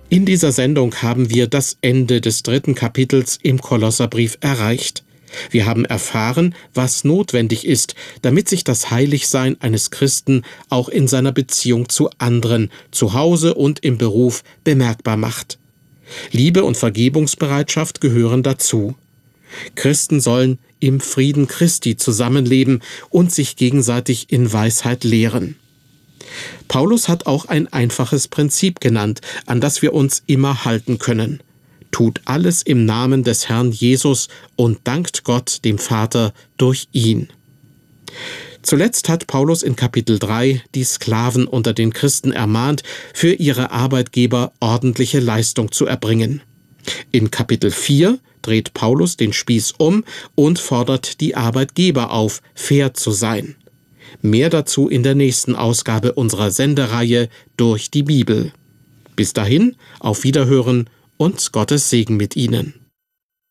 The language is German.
In dieser Sendung haben wir das Ende des 3. Kapitels im Kolosserbrief erreicht. Wir haben erfahren, was notwendig ist, damit sich das Heiligsein eines Christen auch in seiner Beziehung zu anderen, zu Hause und im Beruf bemerkbar macht. Liebe und Vergebungsbereitschaft gehören dazu. Christen sollen im Frieden Christi zusammenleben und sich gegenseitig in Weisheit lehren. Paulus hat auch ein einfaches Prinzip genannt, an das wir uns immer halten können. Tut alles im Namen des Herrn Jesus und dankt Gott, dem Vater, durch ihn. Zuletzt hat Paulus in Kapitel 3 die Sklaven unter den Christen ermahnt, für ihre Arbeitgeber ordentliche Leistung zu erbringen. In Kapitel 4 dreht Paulus den Spieß um und fordert die Arbeitgeber auf, fair zu sein. Mehr dazu in der nächsten Ausgabe unserer Sendereihe Durch die Bibel. Bis dahin, auf Wiederhören und Gottes Segen mit Ihnen.